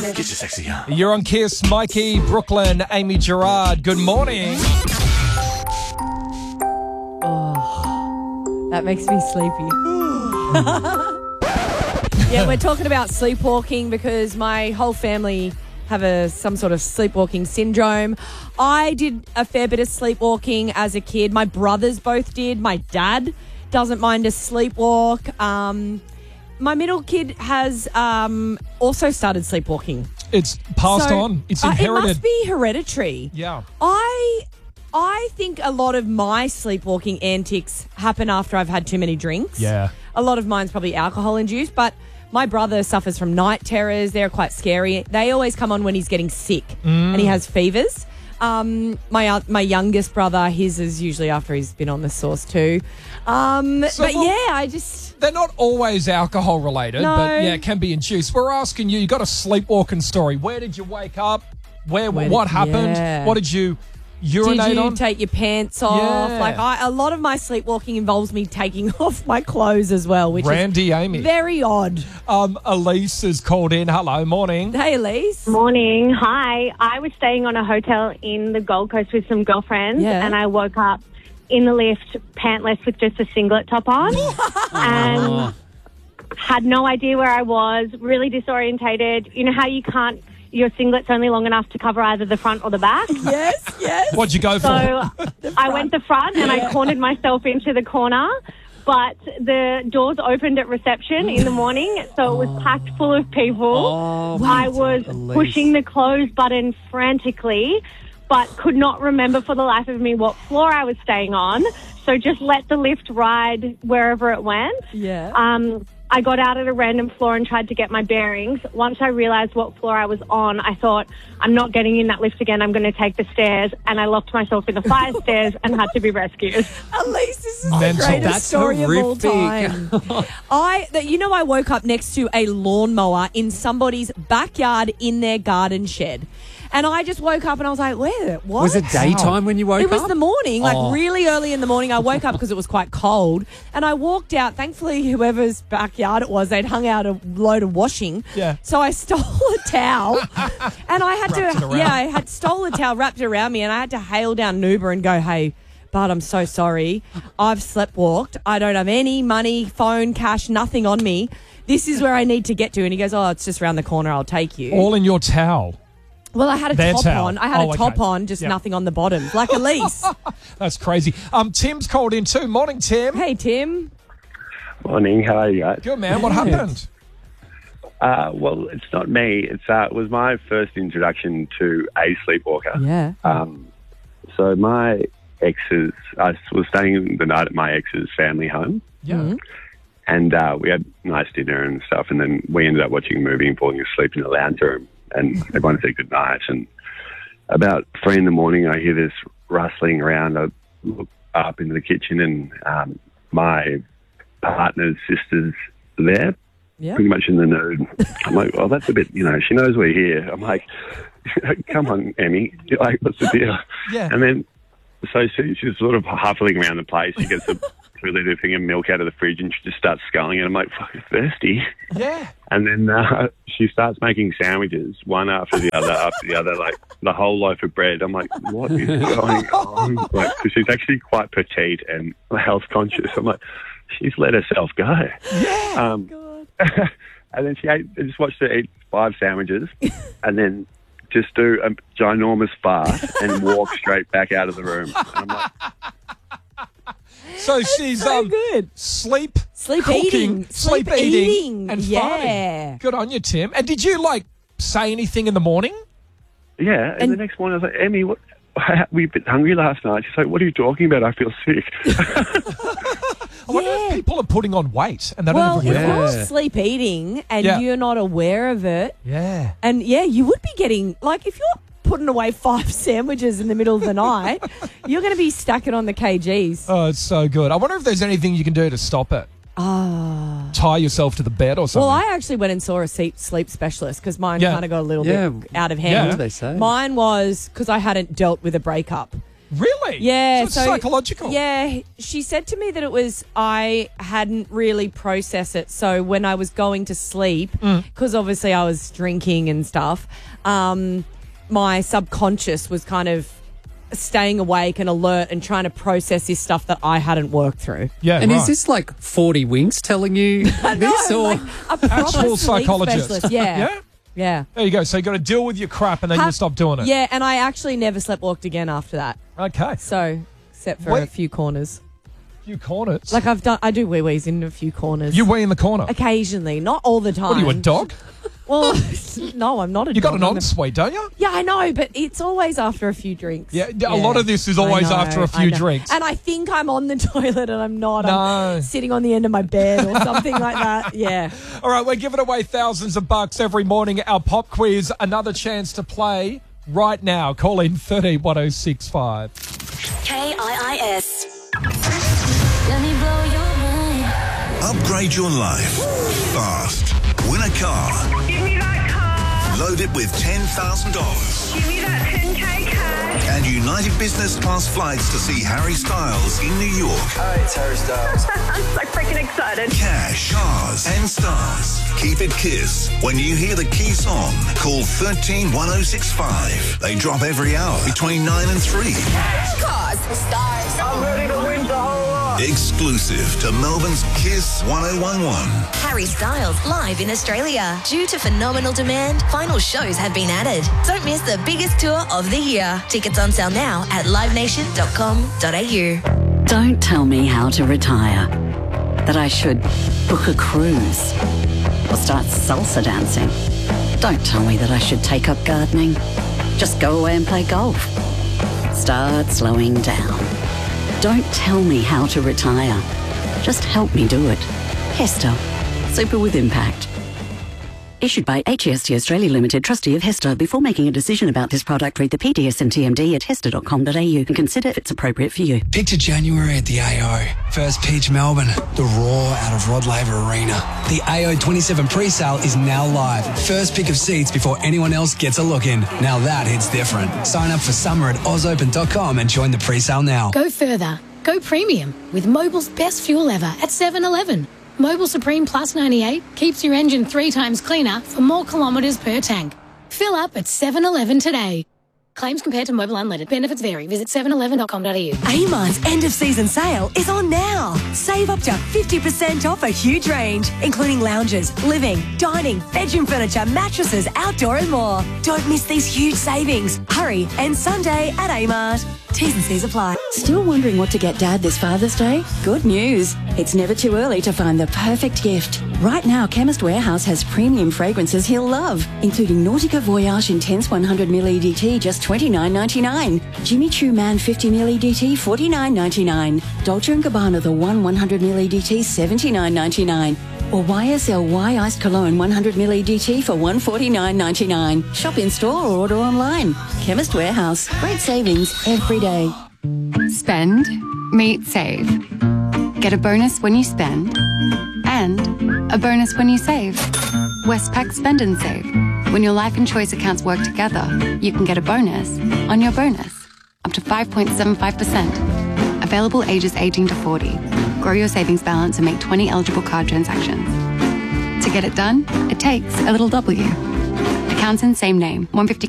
Get your sexy on. You're on Kiss, Mikey, Brooklyn, Amy Gerard. Good morning. That makes me sleepy. Yeah, we're talking about sleepwalking because my whole family have some sort of sleepwalking syndrome. I did a fair bit of sleepwalking as a kid. My brothers both did. My dad doesn't mind a sleepwalk. My middle kid has also started sleepwalking. It's passed on. It's inherited. It must be hereditary. Yeah. I think a lot of my sleepwalking antics happen after I've had too many drinks. Yeah. A lot of mine's probably alcohol-induced, but my brother suffers from night terrors. They're quite scary. They always come on when he's getting sick and he has fevers. My youngest brother, his is usually after he's been on the sauce too. They're not always alcohol related, No. but yeah, it can be induced. We're asking you got a sleepwalking story. Where did you wake up? What happened? Yeah. What did you urinate Did you on? take your pants off? Yeah. Like a lot of my sleepwalking involves me taking off my clothes as well, which Randy, is Amy. very odd. Elise has called in. Hello, morning. Hey, Elise. Morning. Hi. I was staying on a hotel in the Gold Coast with some girlfriends, Yeah. and I woke up in the lift, pantless with just a singlet top on, and had no idea where I was, really disorientated. You know how your singlet's only long enough to cover either the front or the back? Yes. What'd you go for? So I went the front and I cornered myself into the corner, but the doors opened at reception in the morning, so it was packed full of people. I was pushing the close button frantically, but could not remember for the life of me what floor I was staying on, so just let the lift ride wherever it went. Yeah. I got out at a random floor and tried to get my bearings. Once I realised what floor I was on, I thought, I'm not getting in that lift again. I'm going to take the stairs. And I locked myself in the fire stairs and had to be rescued. Elise, this is the Mental. greatest That's story of all horrific. time. I woke up next to a lawnmower in somebody's backyard in their garden shed. And I just woke up and I was like, what? Was it daytime when you woke up? It was the morning, Oh. really early in the morning. I woke up because it was quite cold. And I walked out. Thankfully, whoever's backyard it was, they'd hung out a load of washing. Yeah. So I stole a towel and I had Wrapped it to, around. I had stole a towel, wrapped it around me, and I had to hail down an Uber and go, hey, but I'm so sorry. I've sleptwalked. I don't have any money, phone, cash, nothing on me. This is where I need to get to. And he goes, it's just around the corner. I'll take you. All in your towel. Well, I had a Their top towel. on. I had a top okay. on, just Yep. nothing on the bottom. Like Elise. That's crazy. Tim's called in too. Morning, Tim. Hey, Tim. Morning, how are you guys? Good, man. What happened? Well, it's not me. It was my first introduction to a sleepwalker. Yeah. So my exes, I was staying the night at my ex's family home, Yeah. and we had a nice dinner and stuff, and then we ended up watching a movie and falling asleep in the lounge room, and everyone said good night. And about 3 a.m, I hear this rustling around. I look up into the kitchen, and my partner's sister's there, Yeah. pretty much in the nude. I'm like, well, that's a bit, she knows we're here. I'm like, come on, Emmy. Like, what's the deal? Yeah. And then, so she's sort of huffling around the place. She gets a 2-litre thing of milk out of the fridge and she just starts sculling it. I'm like, fucking thirsty. Yeah. And then she starts making sandwiches, one after the other, like the whole loaf of bread. I'm like, what is going on? Like, 'cause she's actually quite petite and health conscious. I'm like, she's let herself go. Yeah. And then I just watched her eat 5 sandwiches and then just do a ginormous fart and walk straight back out of the room. And I'm like, So she's So good. sleep Sleep cooking, eating. sleep Sleep eating, eating. and Yeah. farting. Good on you, Tim. And did you say anything in the morning? yeah. And the next morning I was like, Emmy, what? We were a bit hungry last night. She's like, what are you talking about? I feel sick. I wonder if people are putting on weight and they Well, don't if even realize. you're sleep eating and Yeah. you're not aware of it, Yeah. and you would be getting, if you're putting away 5 sandwiches in the middle of the night, you're going to be stacking on the kgs. Oh, it's so good. I wonder if there's anything you can do to stop it. Tie yourself to the bed or something. Well, I actually went and saw a sleep specialist because mine Yeah. kind of got a little Yeah. bit out of Yeah. hand. What do they say? Mine was because I hadn't dealt with a breakup. Really? Yeah. So it's psychological. Yeah. She said to me that it was I hadn't really processed it. So when I was going to sleep, because obviously I was drinking and stuff, my subconscious was kind of staying awake and alert and trying to process this stuff that I hadn't worked through. Yeah, And right. is this like 40 Winks telling you this? No, Or like a proper Actual sleep psychologist. specialist. Yeah. Yeah? Yeah. There you go. So you got to deal with your crap and then you'll stop doing it. Yeah, and I actually never sleepwalked again after that. Okay. So, except for Wait. a few corners. Few corners. Like I do wee-wees in a few corners. You wee in the corner. Occasionally, not all the time. What are you, a dog? Well, no, I'm not a dog. You got an I'm a- ensuite, don't you? Yeah, I know, but it's always after a few drinks. Yeah, a lot of this is always I know, after a I few know. drinks. And I think I'm on the toilet and I'm not. No. I'm sitting on the end of my bed or something like that. Yeah. All right, we're giving away thousands of bucks every morning. Our pop quiz, another chance to play right now. Call in 131065. KIIS. Let me blow your mind. Upgrade your life fast. Win a car. Give me that car. Load it with $10,000. Give me that 10K cash. And United Business Class flights to see Harry Styles in New York. Hi, it's Harry Styles. I'm so freaking excited. Cash, cars, and stars. Keep it KISS. When you hear the key song, call 131065. They drop every hour between 9 and 3. Cars, stars. I'm ready to win the whole lot. Exclusive to Melbourne's KISS 1011. Harry Styles live in Australia. Due to phenomenal demand, final shows have been added. Don't miss the biggest tour of the year. Tickets on sale now at livenation.com.au. Don't tell me how to retire. That I should book a cruise or start salsa dancing. Don't tell me that I should take up gardening. Just go away and play golf. Start slowing down. Don't tell me how to retire. Just help me do it. Hester. Super with impact. Issued by HEST Australia Limited, trustee of Hester. Before making a decision about this product, read the PDS and TMD at hester.com.au and consider if it's appropriate for you. Picture January at the AO. First pitch Melbourne. The roar out of Rod Laver Arena. The AO 27 pre-sale is now live. First pick of seats before anyone else gets a look in. Now that hits different. Sign up for summer at ausopen.com and join the pre-sale now. Go further. Go premium with Mobil's best fuel ever at 7-Eleven. Mobil Supreme Plus 98 keeps your engine 3 times cleaner for more kilometres per tank. Fill up at 7-Eleven today. Claims compared to Mobil Unleaded. Benefits vary. Visit 7eleven.com.au. Amar's end-of-season sale is on now. Save up to 50% off a huge range, including lounges, living, dining, bedroom furniture, mattresses, outdoor and more. Don't miss these huge savings. Hurry, and Sunday at Amart. T's and C's apply. Still wondering what to get Dad this Father's Day? Good news. It's never too early to find the perfect gift. Right now, Chemist Warehouse has premium fragrances he'll love, including Nautica Voyage Intense 100ml EDT, just $29.99. Jimmy Choo Man 50ml EDT, $49.99. Dolce & Gabbana The One 100ml EDT, $79.99. Or YSL Y Iced Cologne 100ml EDT for $149.99. Shop in store or order online. Chemist Warehouse. Great savings every day. Spend, meet, save. Get a bonus when you spend and a bonus when you save. Westpac Spend and Save. When your life and choice accounts work together, you can get a bonus on your bonus. Up to 5.75%. Available ages 18 to 40. Grow your savings balance and make 20 eligible card transactions. To get it done, it takes a little W. Accounts in same name. 150